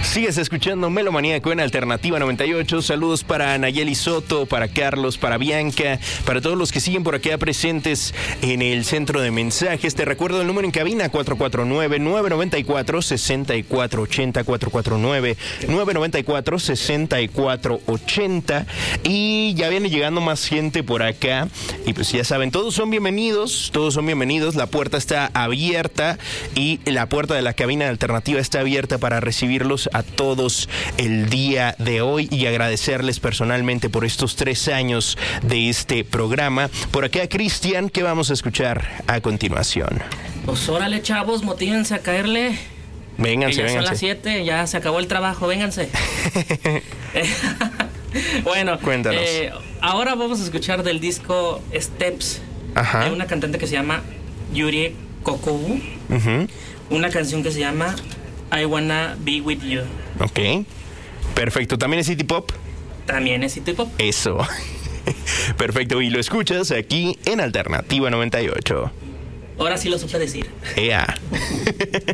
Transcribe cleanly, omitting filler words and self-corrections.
Sigues escuchando Melomaníaco en Alternativa 98. Saludos para Nayeli Soto, para Carlos, para Bianca, para todos los que siguen por acá presentes en el centro de mensajes. Te recuerdo el número en cabina: 449-994-6480, 449-994-6480. Y ya viene llegando más gente por acá. Y pues ya saben, todos son bienvenidos. La puerta está abierta y la puerta de la cabina de Alternativa está abierta para recibirlos a todos el día de hoy y agradecerles personalmente por estos 3 años de este programa. Por acá, Cristian, ¿qué vamos a escuchar a continuación? Pues órale, chavos, motívense a caerle. Vénganse, ya vénganse. Son las 7, ya se acabó el trabajo, vénganse. Bueno, cuéntanos. Ahora vamos a escuchar del disco Steps. Ajá. Hay una cantante que se llama Yuri Kokobu. Uh-huh. Una canción que se llama I Wanna Be With You. Ok. Perfecto. ¿También es City Pop? También es City Pop. Eso. Perfecto. Y lo escuchas aquí en Alternativa 98. Ahora sí lo supe decir. ¡Ea!